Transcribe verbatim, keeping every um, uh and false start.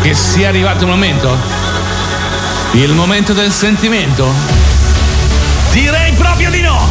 che sia arrivato il momento? Il momento del sentimento? Direi proprio di no!